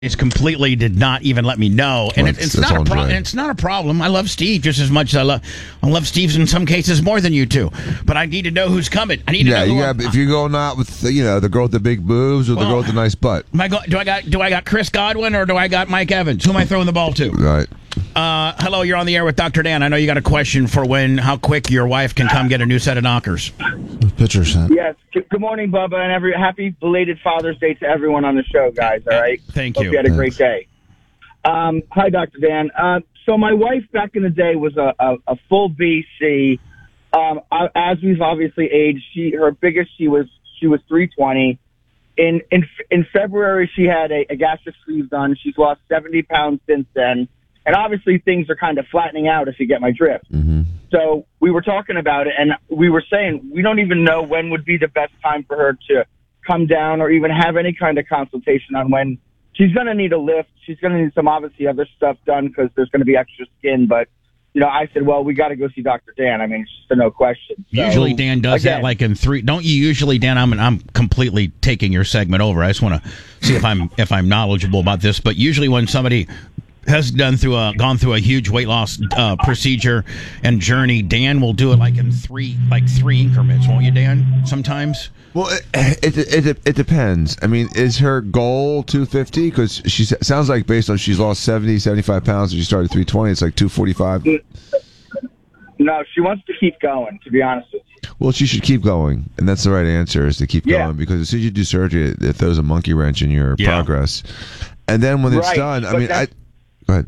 It's completely did not even let me know, and it's not a problem. It's not a problem. I love Steve just as much as I love Steve in some cases more than you two. But I need to know who's coming. I need to know. If you're going out with the girl with the big boobs or the girl with the nice butt. Do I got Chris Godwin or do I got Mike Evans? Who am I throwing the ball to? Right. Hello, you're on the air with Dr. Dan. I know you got a question for how quick your wife can come get a new set of knockers. Pitcher set. Yes. Good morning, Bubba, and happy belated Father's Day to everyone on the show, guys. All right. Thank you. Hope you had a great day. Hi, Dr. Dan. So my wife back in the day was a full BC. As we've obviously aged, her biggest she was 320. In February she had a gastric sleeve done. She's lost 70 pounds since then. And obviously things are kind of flattening out, if you get my drift. Mm-hmm. So we were talking about it, and we were saying we don't even know when would be the best time for her to come down or even have any kind of consultation on when she's going to need a lift. She's going to need some obviously other stuff done because there's going to be extra skin. But, I said, well, we got to go see Dr. Dan. I mean, it's just a no question. So, usually Dan does that like in 3. Don't you usually, Dan? I'm completely taking your segment over. I just want to see if I'm knowledgeable about this. But usually when somebody has gone through a huge weight loss procedure and journey, Dan will do it like in 3 increments, won't you, Dan? Sometimes. Well, it depends. I mean, is her goal 250? Because she sounds like based on she's lost 70, 75 pounds and she started 320, it's like 245. No, she wants to keep going, to be honest with you. Well, she should keep going, and that's the right answer, is to keep going, because as soon as you do surgery, it throws a monkey wrench in your progress. And then when it's done, I mean, go ahead.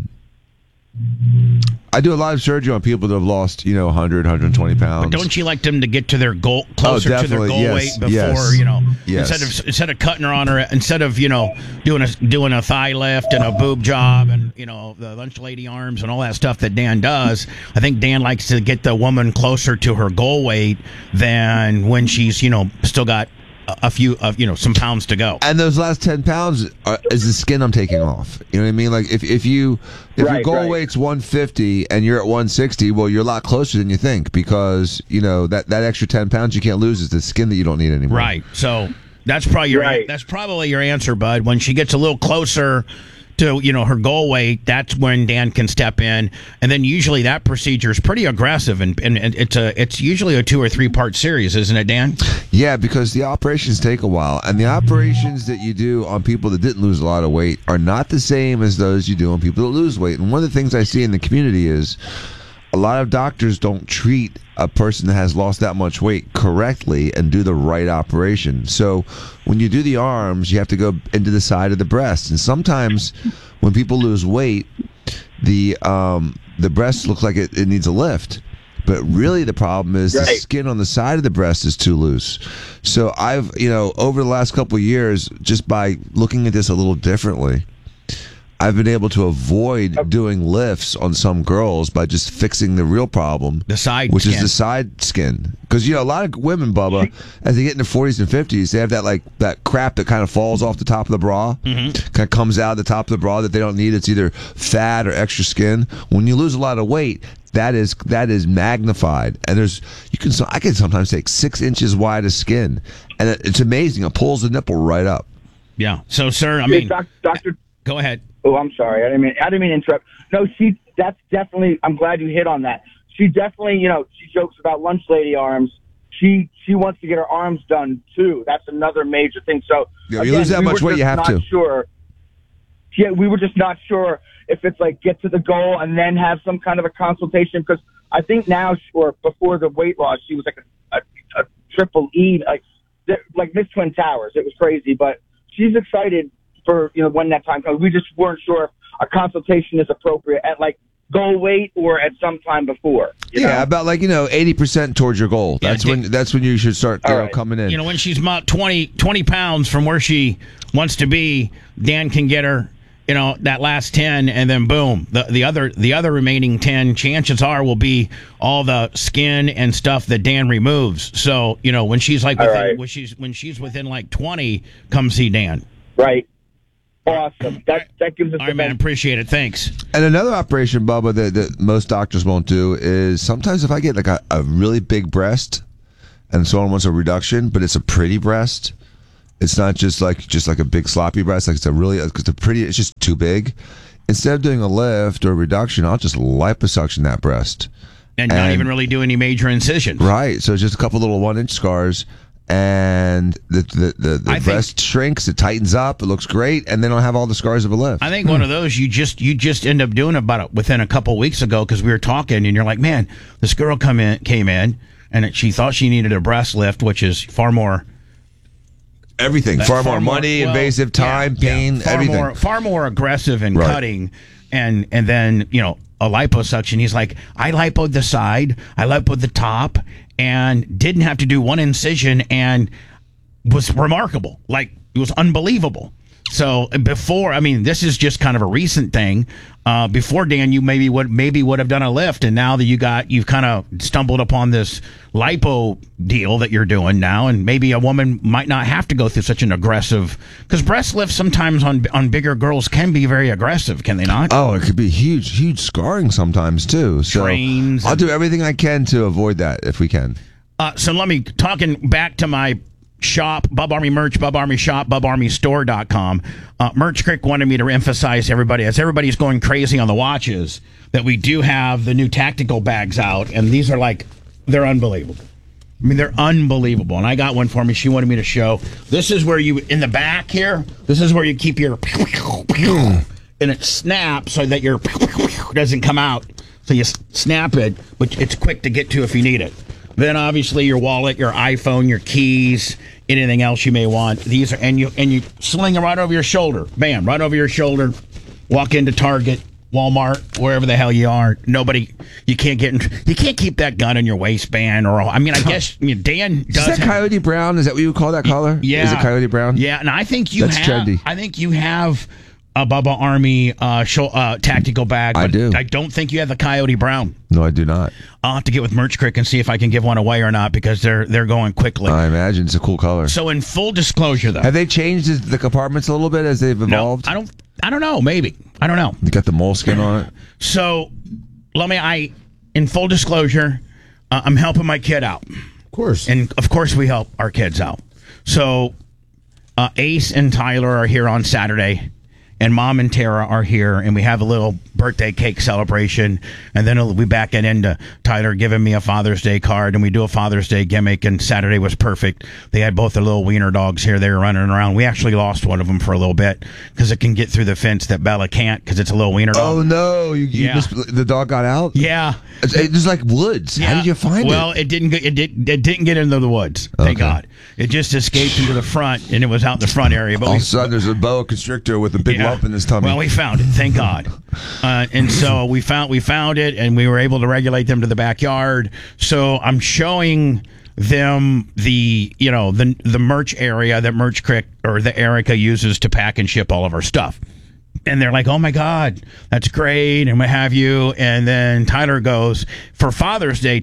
I do a lot of surgery on people that have lost, 100, 120 pounds. But don't you like them to get to their goal, closer to their goal weight before, instead of cutting her on her, instead of, doing a thigh lift and a boob job and, the lunch lady arms and all that stuff that Dan does. I think Dan likes to get the woman closer to her goal weight than when she's, still got a few of some pounds to go, and those last 10 pounds is the skin I'm taking off. You know what I mean? Like if your goal weight's 150 and you're at 160, well, you're a lot closer than you think, because that extra 10 pounds you can't lose is the skin that you don't need anymore. Right. So that's probably your answer, bud. When she gets a little closer to her goal weight, that's when Dan can step in, and then usually that procedure is pretty aggressive, and it's usually a 2 or 3 part series, isn't it, Dan? Yeah, because the operations take a while, and the operations that you do on people that didn't lose a lot of weight are not the same as those you do on people that lose weight. And one of the things I see in the community is a lot of doctors don't treat a person that has lost that much weight correctly and do the right operation. So when you do the arms, you have to go into the side of the breast. And sometimes when people lose weight, the breast looks like it needs a lift. But really the problem is the skin on the side of the breast is too loose. So I've, over the last couple of years, just by looking at this a little differently, I've been able to avoid doing lifts on some girls by just fixing the real problem, which is the side skin. Because a lot of women, Bubba, as they get in their 40s and 50s, they have that crap that kind of falls off the top of the bra, kind of comes out of the top of the bra that they don't need. It's either fat or extra skin. When you lose a lot of weight, that is magnified, and I can sometimes take 6 inches wide of skin, and it's amazing. It pulls the nipple right up. Yeah. So, sir, Doctor, go ahead. Oh, I'm sorry. I didn't mean to interrupt. No, that's definitely, I'm glad you hit on that. She definitely, she jokes about lunch lady arms. She wants to get her arms done too. That's another major thing. So you lose that much weight, you have to. Sure. Yeah, we were just not sure if it's like get to the goal and then have some kind of a consultation, because I think now, or before the weight loss, she was like a triple E, like Miss Twin Towers. It was crazy, but she's excited for when that time comes. We just weren't sure if a consultation is appropriate at goal weight or at some time before. About 80% towards your goal. That's when you should start coming in. When she's about 20 pounds from where she wants to be, Dan can get her that last 10, and then boom, the other remaining 10 chances are will be all the skin and stuff that Dan removes. So when she's when she's within 20, come see Dan. Right. Awesome. That gives us all right, man. Appreciate it. Thanks. And another operation, Bubba, that most doctors won't do is sometimes if I get a really big breast and someone wants a reduction, but it's a pretty breast, It's not just like a big sloppy breast. Like it's just too big. Instead of doing a lift or reduction, I'll just liposuction that breast. And not even really do any major incisions. Right. So it's just a couple little 1-inch scars, and the breast shrinks, it tightens up, it looks great, and then I'll have all the scars of a lift. I think one of those you just end up doing within a couple weeks ago, because we were talking, and you're like, man, this girl came in, and she thought she needed a breast lift, which is far more... Everything. Far more money, invasive, time, pain, everything. Far more aggressive in cutting, and then, a liposuction. He's like, I lipoed the side, I lipoed the top, and didn't have to do one incision, and was remarkable. Like, it was unbelievable. So before, this is just kind of a recent thing. Before, Dan, you maybe would have done a lift, and now that you've kind of stumbled upon this lipo deal that you're doing now, and maybe a woman might not have to go through such an aggressive, because breast lifts sometimes on bigger girls can be very aggressive, can they not? Oh, it could be huge scarring sometimes too. So Trains. I'll do everything I can to avoid that if we can. So talking back to my shop, Bub Army merch, Bub Army shop, BubArmyStore.com. Merch Crick wanted me to emphasize everybody, as everybody's going crazy on the watches, that we do have the new tactical bags out, and these are they're unbelievable. They're unbelievable. And I got one for me. She wanted me to show. This is where in the back here, this is where you keep your, and it snaps so that your doesn't come out. So you snap it, but it's quick to get to if you need it. Then obviously your wallet, your iPhone, your keys, anything else you may want. These are and you sling them right over your shoulder. Bam, right over your shoulder. Walk into Target, Walmart, wherever the hell you are. You can't keep that gun in your waistband, or I guess Dan does. Is that Coyote Brown? Is that what you would call that color? Yeah. Is it Coyote Brown? Yeah, and I think That's trendy. I think you have a Bubba Army tactical bag. I do. I don't think you have the Coyote Brown. No, I do not. I'll have to get with Merch Crick and see if I can give one away or not, because they're going quickly. I imagine it's a cool color. So in full disclosure, though, have they changed the compartments a little bit as they've evolved? No, I don't know. Maybe. I don't know. You got the moleskin on it. So in full disclosure, I'm helping my kid out. Of course. And of course we help our kids out. So Ace and Tyler are here on Saturday, and Mom and Tara are here, and we have a little birthday cake celebration, and then we'll be back into Tyler giving me a Father's Day card, and we do a Father's Day gimmick, and Saturday was perfect. They had both the little wiener dogs here. They were running around. We actually lost one of them for a little bit, because it can get through the fence that Bella can't, because it's a little wiener dog. Oh, no. The dog got out? Yeah. It's like woods. Yeah. How did you find it? Well, it didn't get into the woods. Thank God. It just escaped into the front, and it was out in the front area. But all of a sudden, there's a boa constrictor with a big lump in his tummy. Well, we found it. Thank God. And so we found it, and we were able to regulate them to the backyard. So I'm showing them the merch area that Merch Crick or the Erica uses to pack and ship all of our stuff. And they're like, oh my God, that's great, and what have you. And then Tyler goes, for Father's Day,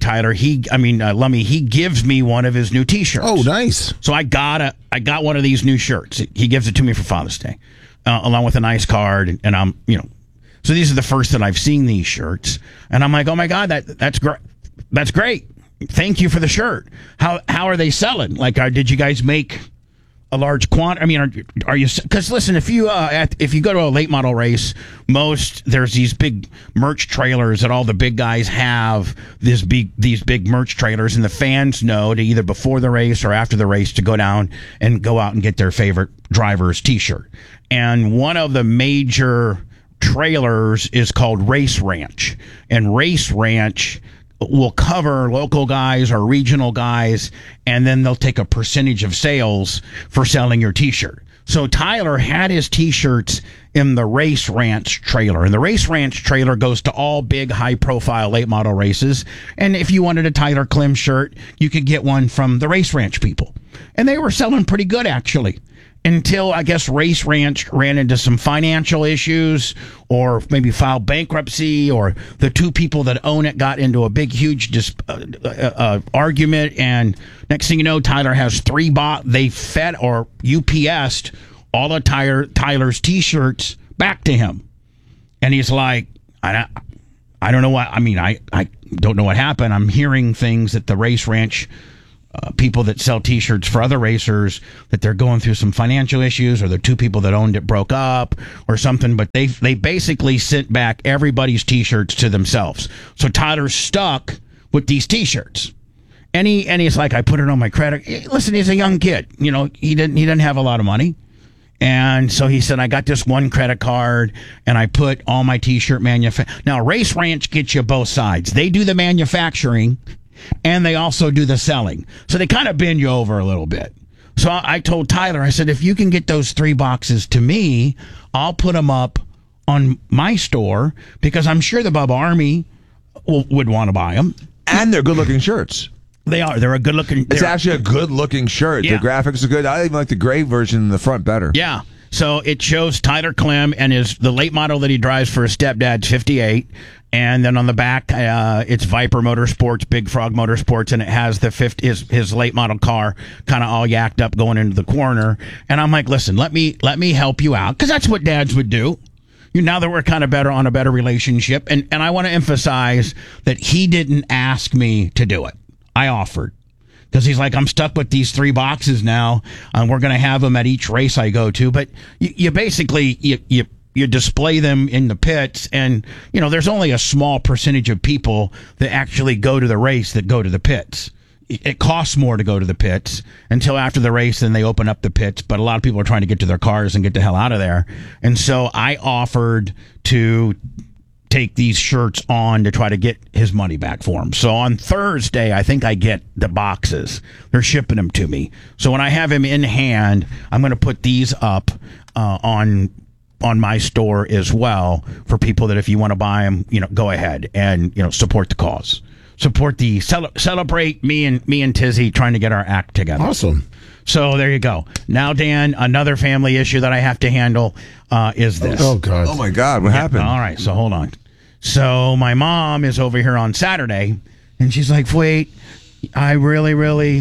Lummy, he gives me one of his new T-shirts. Oh, nice. So I got one of these new shirts. He gives it to me for Father's Day, along with a nice card. And I'm, so these are the first that I've seen these shirts. And I'm like, oh my God, that's great. That's great. Thank you for the shirt. How are they selling? Like, did you guys make a large quantity? Are you? Because listen, if you go to a late model race, there's these big merch trailers that all the big guys have. These big merch trailers, and the fans know to either before the race or after the race to go down and go out and get their favorite driver's T-shirt. And one of the major trailers is called Race Ranch, and Race Ranch will cover local guys or regional guys, and then they'll take a percentage of sales for selling your T-shirt. So Tyler had his T-shirts in the Race Ranch trailer, and the Race Ranch trailer goes to all big, high-profile late model races. And if you wanted a Tyler Klim shirt, you could get one from the Race Ranch people, and they were selling pretty good, actually. Until, I guess, Race Ranch ran into some financial issues, or maybe filed bankruptcy, or the two people that own it got into a big, huge argument. And next thing you know, Tyler has they fed or UPS'd all of Tyler's T-shirts back to him. And he's like, I don't know what, I don't know what happened. I'm hearing things that the Race Ranch people that sell T-shirts for other racers that they're going through some financial issues, or the two people that owned it broke up or something. But they basically sent back everybody's T-shirts to themselves. So Tyler's stuck with these T-shirts, and he's like, I put it on my credit. Listen, he's a young kid. You know, he didn't have a lot of money. And so he said, I got this one credit card, and I put all my T-shirt Now, Race Ranch gets you both sides. They do the manufacturing, and they also do the selling. So they kind of bend you over a little bit. So I told Tyler, I said, if you can get those 3 boxes to me, I'll put them up on my store, because I'm sure the Bubba Army would want to buy them. And they're good-looking shirts. They are. They're a good-looking... It's actually a good-looking shirt. Yeah. The graphics are good. I even like the gray version in the front better. Yeah. So it shows Tyler Clem, and the late model that he drives for his stepdad's 58. And then on the back, it's Viper Motorsports, Big Frog Motorsports, and it has his late model car kind of all yacked up going into the corner. And I'm like, listen, let me help you out, because that's what dads would do. Now that we're kind of on a better relationship, and I want to emphasize that he didn't ask me to do it. I offered, because he's like, I'm stuck with these 3 boxes now, and we're going to have them at each race I go to. But you basically you display them in the pits, and there's only a small percentage of people that actually go to the race that go to the pits. It costs more to go to the pits until after the race, then they open up the pits. But a lot of people are trying to get to their cars and get the hell out of there. And so I offered to take these shirts on to try to get his money back for him. So on Thursday, I think I get the boxes. They're shipping them to me. So when I have him in hand, I'm going to put these up on my store as well, for people that if you want to buy them, go ahead and support the cause. Support the celebrate me and Tizzy trying to get our act together. Awesome. So there you go. Now, Dan, another family issue that I have to handle is this. Oh, God. Oh, my God. What happened? All right. So hold on. So my mom is over here on Saturday, and she's like, wait, I really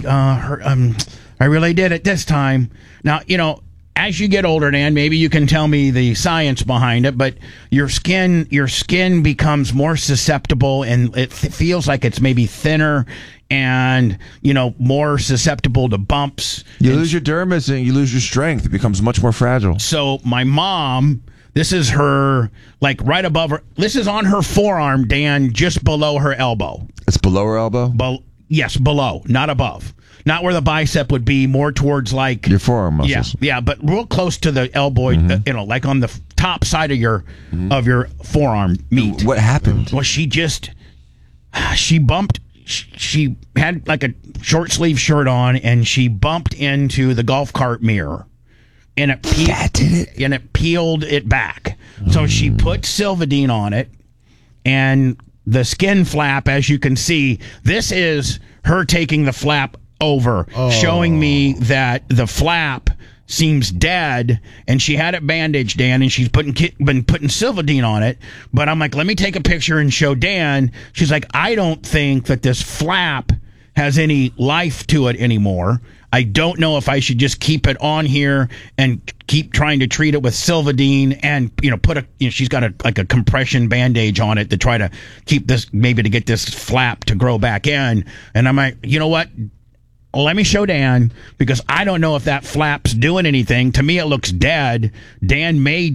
did it this time. Now, as you get older, Dan, maybe you can tell me the science behind it, but your skin becomes more susceptible, and it feels like it's maybe thinner and, more susceptible to bumps. You lose your dermis and you lose your strength. It becomes much more fragile. So my mom, this is her, like right above her. This is on her forearm, Dan, just below her elbow. It's below her elbow? Yes, below, not above. Not where the bicep would be, more towards like your forearm muscles. Yeah, but real close to the elbow, like on the top side of your forearm meat. What happened? Well, she bumped. She had like a short sleeve shirt on, and she bumped into the golf cart mirror, and it peeled it back. So she put Silvadene on it, and the skin flap, as you can see, this is her taking the flap over, showing me that the flap seems dead, and she had it bandaged, Dan, and she's been putting Silvadene on it. But I'm like, let me take a picture and show Dan. She's like, I don't think that this flap has any life to it anymore. I don't know if I should just keep it on here and keep trying to treat it with Silvadene and, she's got a compression bandage on it to try to keep this, maybe to get this flap to grow back in. And I'm like, you know what? Let me show Dan, because I don't know if that flap's doing anything. To me, it looks dead. Dan may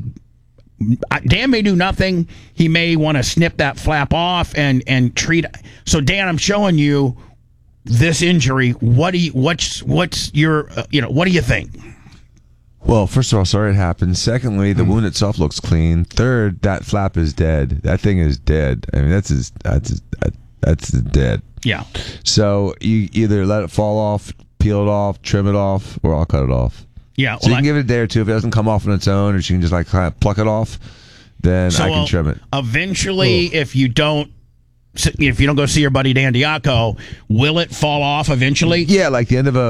do nothing. He may want to snip that flap off and treat. So Dan, I'm showing you this injury. What's your what do you think? Well, first of all, sorry it happened. Secondly, the wound itself looks clean. Third, that flap is dead. That thing is dead. I mean, that's dead. Yeah. So you either let it fall off, peel it off, trim it off, or I'll cut it off. Yeah. So you can give it a day or two. If it doesn't come off on its own, or she can just like kind of pluck it off, then I can trim it. Eventually, if you don't go see your buddy Dan Diaco, will it fall off eventually? Yeah, like the end of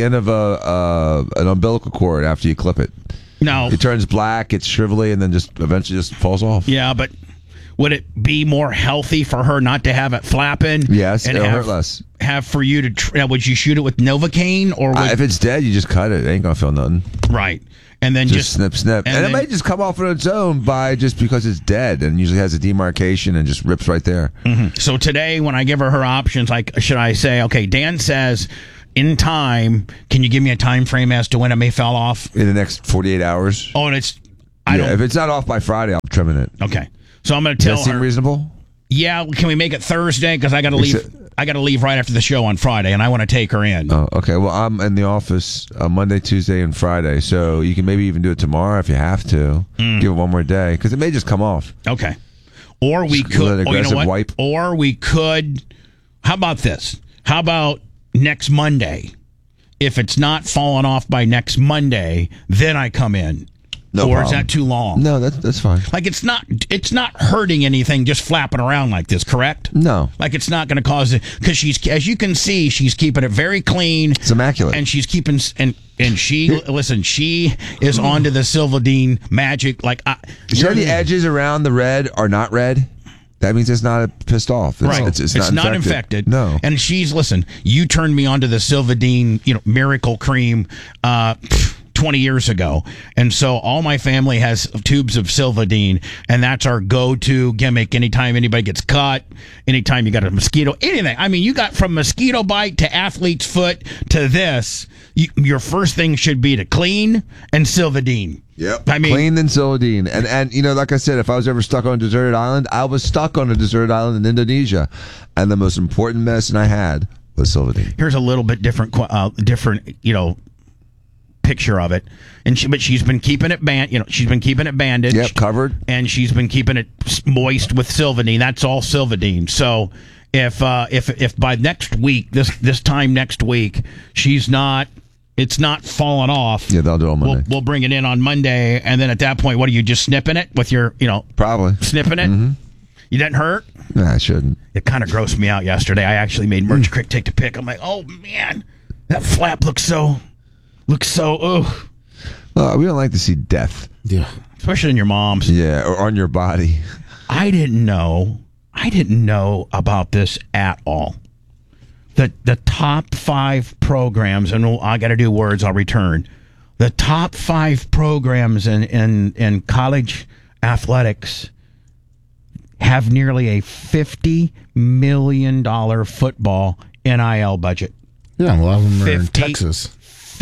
an umbilical cord after you clip it. No. It turns black, it's shrivelly, and then just eventually just falls off. Yeah, but would it be more healthy for her not to have it flapping? Yes, and it'll hurt less. Have for you to would you shoot it with Novocaine, or if it's dead, you just cut it. It ain't gonna feel nothing. Right, and then just snip, and it may just come off on its own because it's dead, and usually has a demarcation and just rips right there. Mm-hmm. So today, when I give her options, like, should I say, okay, Dan says in time. Can you give me a time frame as to when it may fall off? In the next 48 hours. Oh, and if it's not off by Friday, I'm trimming it. Okay. So I'm going to tell her. Does that seem reasonable? Yeah. Can we make it Thursday? Because I got to leave. I got to leave right after the show on Friday, and I want to take her in. Oh, okay. Well, I'm in the office Monday, Tuesday, and Friday, so you can maybe even do it tomorrow if you have to. Give it one more day, because it may just come off. Okay. Or we could. You know what? Wipe. Or we could. How about this? How about next Monday? If it's not falling off by next Monday, then I come in. No or problem. Is that too long? No, that's fine. Like it's not hurting anything just flapping around like this, correct? No. Like it's not going to cause it, because she's, as you can see, she's keeping it very clean. It's immaculate. And she's keeping, and she, listen, she is onto the Silvadene magic. Like, sure, the edges around the red are not red. That means it's not pissed off. Right. It's not infected. No. And listen, you turned me onto the Silvadene, miracle cream, 20 years ago. And so all my family has tubes of Silvadene, and that's our go-to gimmick anytime anybody gets cut, anytime you got a mosquito, anything. I mean, you got from mosquito bite to athlete's foot to this, your first thing should be to clean and Silvadene. Yep. I mean, clean and Silvadene. And like I said, if I was ever stuck on a deserted island, I was stuck on a deserted island in Indonesia. And the most important medicine I had was Silvadene. Here's a little bit different, picture of it, but she's been keeping it she's been keeping it bandaged. Yep, covered. And she's been keeping it moist with Silvadene. That's all Silvadene. So if by next week, this time next week, it's not falling off. Yeah, they'll do it on Monday. We'll bring it in on Monday, and then at that point, what are you just snipping it with your, probably snipping it? Mm-hmm. You didn't hurt? Nah, I shouldn't. It kind of grossed me out yesterday. I actually made Merch Crick take the pick. I'm like, oh man, that flap looks so. Well, we don't like to see death. Yeah. Especially in your mom's. Yeah, or on your body. I didn't know about this at all. The top 5 programs, and I got to do words, I'll return. The top 5 programs in college athletics have nearly a $50 million football NIL budget. Yeah, a lot of them are in Texas.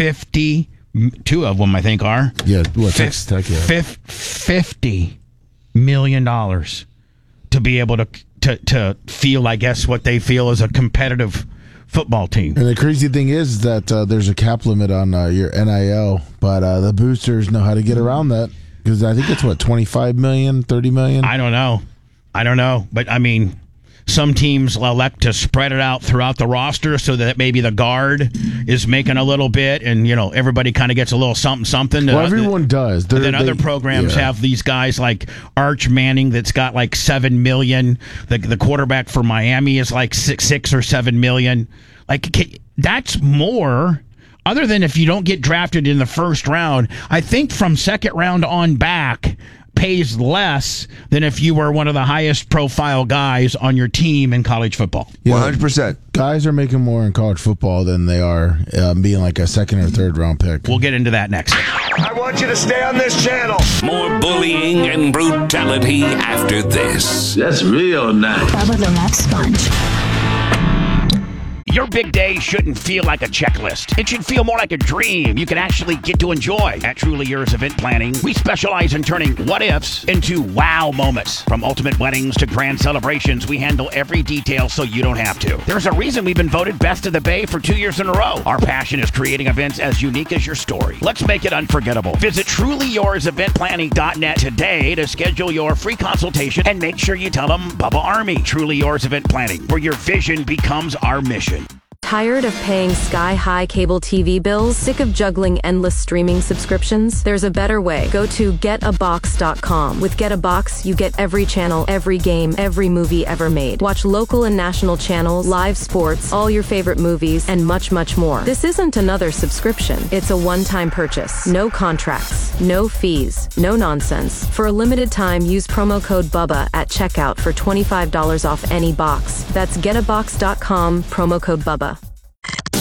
2 of them, I think, are. Yeah, Texas Tech, yeah. $50 million to be able to feel, I guess, what they feel is a competitive football team. And the crazy thing is that there's a cap limit on your NIL, but the boosters know how to get around that, because I think it's, 25 million, 30 million? I don't know. But, I mean, some teams elect to spread it out throughout the roster so that maybe the guard is making a little bit, and everybody kind of gets a little something. Well, everyone does. And then other programs have these guys like Arch Manning that's got like $7 million. The quarterback for Miami is like $6 or $7 million. Like, that's more. Other than if you don't get drafted in the first round, I think from second round on back pays less than if you were one of the highest profile guys on your team in college football. 100%. Guys are making more in college football than they are being like a second or third round pick. We'll get into that next. I want you to stay on this channel. More bullying and brutality after this. That's real nice. Bubba the Love Sponge. Your big day shouldn't feel like a checklist. It should feel more like a dream you can actually get to enjoy. At Truly Yours Event Planning, we specialize in turning what-ifs into wow moments. From ultimate weddings to grand celebrations, we handle every detail so you don't have to. There's a reason we've been voted Best of the Bay for 2 years in a row. Our passion is creating events as unique as your story. Let's make it unforgettable. Visit TrulyYoursEventPlanning.net today to schedule your free consultation, and make sure you tell them Bubba Army. Truly Yours Event Planning, where your vision becomes our mission. Tired of paying sky-high cable TV bills? Sick of juggling endless streaming subscriptions? There's a better way. Go to getabox.com. With Get a Box, you get every channel, every game, every movie ever made. Watch local and national channels, live sports, all your favorite movies, and much, much more. This isn't another subscription. It's a one-time purchase. No contracts, no fees, no nonsense. For a limited time, use promo code BUBBA at checkout for $25 off any box. That's getabox.com, promo code BUBBA.